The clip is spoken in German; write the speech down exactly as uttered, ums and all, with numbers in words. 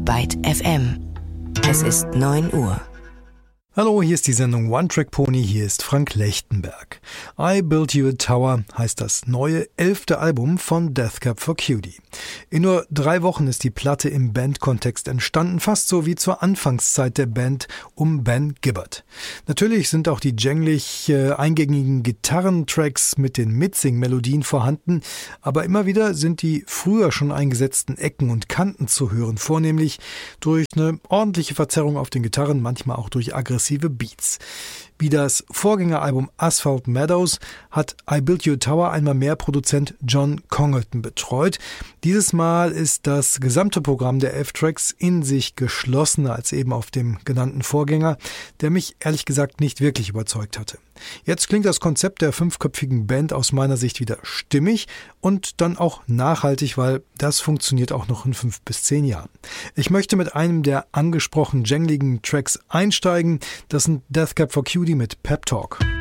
Byte F M. Es ist neun Uhr. Hallo, hier ist die Sendung One Track Pony, hier ist Frank Lechtenberg. I Built You a Tower heißt das neue elfte Album von Death Cab for Cutie. In nur drei Wochen ist die Platte im Bandkontext entstanden, fast so wie zur Anfangszeit der Band um Ben Gibbard. Natürlich sind auch die janglig äh, eingängigen Gitarrentracks mit den Mitsing-Melodien vorhanden, aber immer wieder sind die früher schon eingesetzten Ecken und Kanten zu hören, vornehmlich durch eine ordentliche Verzerrung auf den Gitarren, manchmal auch durch aggressive Beats. Wie das Vorgängeralbum Asphalt Meadows hat I Built You a Tower einmal mehr Produzent John Congleton betreut. Dieses Mal ist das gesamte Programm der elf Tracks in sich geschlossener als eben auf dem genannten Vorgänger, der mich ehrlich gesagt nicht wirklich überzeugt hatte. Jetzt klingt das Konzept der fünfköpfigen Band aus meiner Sicht wieder stimmig und dann auch nachhaltig, weil das funktioniert auch noch in fünf bis zehn Jahren. Ich möchte mit einem der angesprochenen jangligen Tracks einsteigen. Das sind Death Cab for Cutie mit Pep Talk.